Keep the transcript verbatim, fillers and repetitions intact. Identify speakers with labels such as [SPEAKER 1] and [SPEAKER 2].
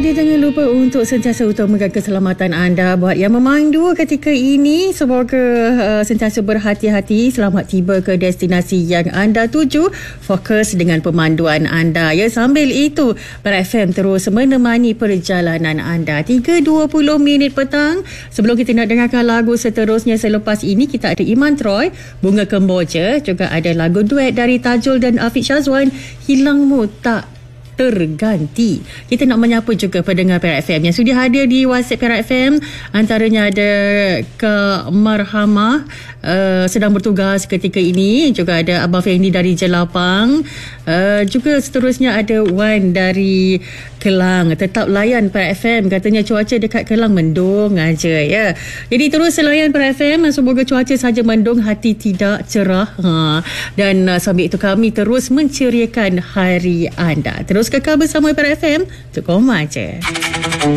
[SPEAKER 1] Jadi jangan lupa untuk sentiasa utamakan keselamatan anda. Buat yang memandu ketika ini, semoga uh, sentiasa berhati-hati. Selamat tiba ke destinasi yang anda tuju. Fokus dengan pemanduan anda. Ya, sambil itu Perak F M terus menemani perjalanan anda. tiga dua puluh minit petang. Sebelum kita nak dengarkan lagu seterusnya selepas ini, kita ada Iman Troy, Bunga Kemboja. Juga ada lagu duet dari Tajul dan Afiq Syazwan, Hilangmu Tak Terganti. Kita nak menyapa juga pendengar Perak F M yang sudah hadir di WhatsApp Perak F M. Antaranya ada Kak Marhamah, uh, sedang bertugas ketika ini. Juga ada Abang Fendi dari Jelapang. Uh, juga seterusnya ada Wan dari Kelang. Tetap layan Perak F M. Katanya cuaca dekat Kelang mendung aja, ya. Jadi terus layan Perak F M. Semoga cuaca saja mendung, hati tidak cerah. Ha. Dan uh, sambil itu kami terus menceriakan hari anda. Terus kekal bersama Perak F M. Untuk koma je.